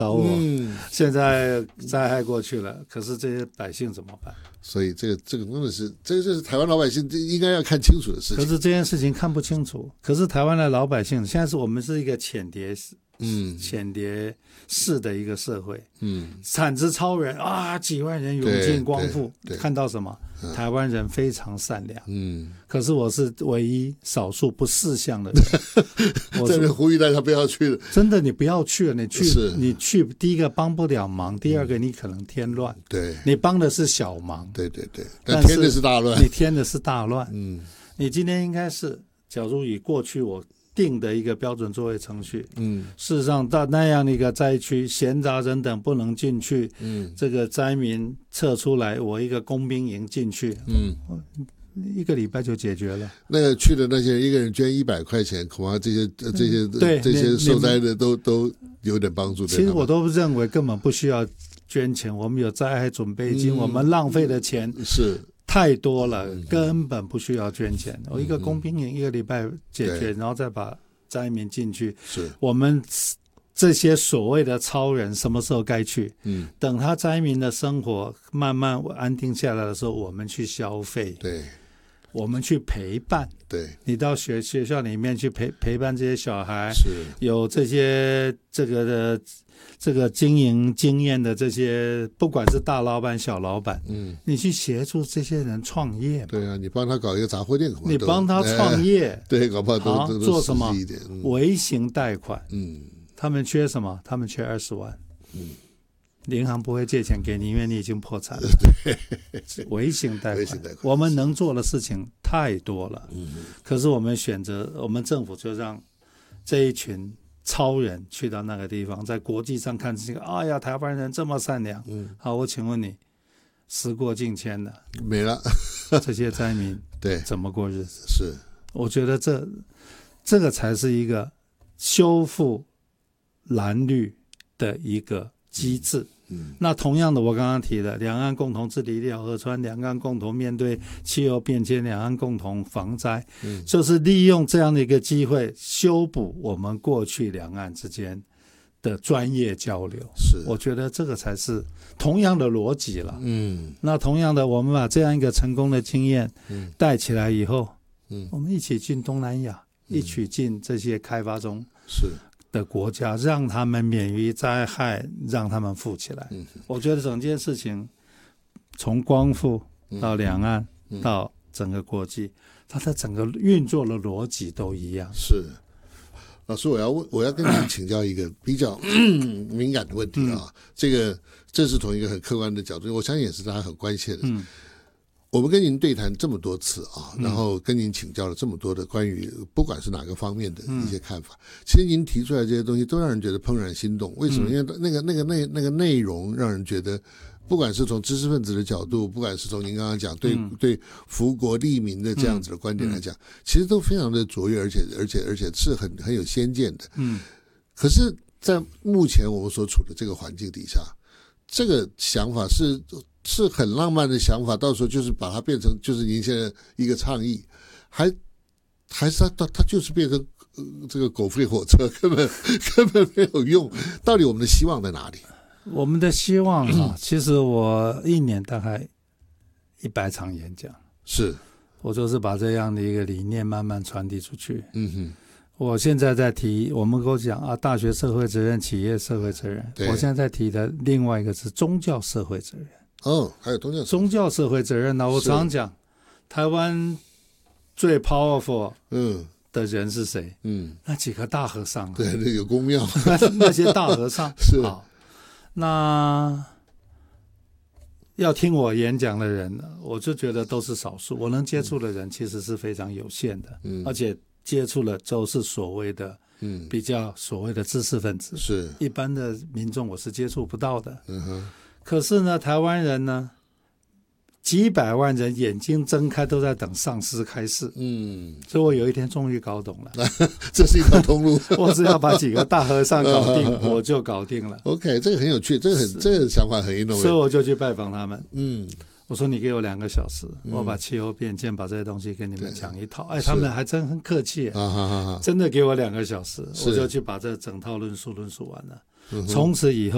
找我。现在灾害过去了，可是这些百姓怎么办？ 所以这个真的是，这个就是台湾老百姓应该要看清楚的事情。 可是这件事情看不清楚。可是台湾的老百姓，现在我们是一个浅碟式的一个社会。产值超人啊，几万人涌进光复，看到什么？台湾人非常善良。可是我是唯一少数不识相的人。 在这呼吁大家不要去了。 真的，你不要去了。你去，第一个帮不了忙，第二个你可能添乱。 对， 你帮的是小忙。 对，但添的是大乱。 你添的是大乱。你今天应该是，假如以过去我定的一个标准作业程序，事实上到那样的一个灾区，闲杂人等不能进去，这个灾民撤出来，我一个工兵营进去，1个礼拜就解决了。 那个去的那些人，一个人捐100块钱，恐怕这些受灾的都有点帮助。 其实我都认为根本不需要捐钱，我们有灾害准备金，我们浪费的钱是太多了，根本不需要捐钱。我一个工兵营1个礼拜解决，然后再把灾民进去。是我们这些所谓的超人什么时候该去？等他灾民的生活慢慢安定下来的时候，我们去消费。对。我们去陪伴，对，你到学校里面去陪伴这些小孩，是有这些这个经营经验的这些，不管是大老板小老板，你去协助这些人创业。对啊， 你帮他搞一个杂货店， 你帮他创业， 对，搞不好都做什么？微型贷款，他们缺什么？他们缺20万，银行不会借钱给你，因为你已经破产了。微型贷款，我们能做的事情太多了。可是我们选择，我们政府就让这一群超人去到那个地方，在国际上看这个，哎呀，台湾人这么善良。好，我请问你，时过境迁了， 没了， 这些灾民对怎么过日子？ 是， 我觉得这个才是一个修复蓝绿的一个机制。那同样的，我刚刚提的两岸共同治理一条河川，两岸共同面对气候变迁，两岸共同防灾，就是利用这样的一个机会修补我们过去两岸之间的专业交流。是，我觉得这个才是同样的逻辑了。那同样的，我们把这样一个成功的经验带起来以后，我们一起进东南亚，一起进这些开发中的国家，让他们免于灾害，让他们富起来。我觉得整件事情从光复到两岸到整个国际，它的整个运作的逻辑都一样。 是，老师，我要跟你请教一个比较敏感的问题啊。这是从一个很客观的角度，我相信也是大家很关切的。我们跟您对谈这么多次啊，然后跟您请教了这么多的关于不管是哪个方面的一些看法，其实您提出来这些东西都让人觉得怦然心动。为什么？因为那个内容让人觉得，不管是从知识分子的角度，不管是从您刚刚讲对福国利民的这样子的观点来讲，其实都非常的卓越，而且是很有先见的。可是，在目前我们所处的这个环境底下，这个想法是很浪漫的想法，到时候就是把它变成就是您现在一个倡议，还是它就是变成这个狗吠火车，根本没有用。到底我们的希望在哪里？ 我们的希望其实我1年大概100场演讲，是我就是把这样的一个理念慢慢传递出去。我现在在提，我们跟我讲啊，大学社会责任、企业社会责任。我现在在提的另外一个是宗教社会责任。还有宗教社会责任呢。我常讲，台湾最 powerful 的人是谁？那几个大和尚。 对，那有公庙， 那些大和尚是。 好，那要听我演讲的人，我就觉得都是少数。我能接触的人其实是非常有限的，而且接触了都是所谓的比较所谓的知识分子，是一般的民众我是接触不到的。可是呢，台湾人呢，几百万人眼睛睁开都在等上师开示。所以我有一天终于搞懂了， 这是一条通路。 我只要把几个大和尚搞定，我就搞定了。 OK， 这个很有趣，这个想法很 innovative。 所以我就去拜访他们。我说你给我2个小时，我把气候变迁把这些东西跟你们讲一套。他们还真很客气，真的给我2个小时，我就去把这整套论述完了。从此以后。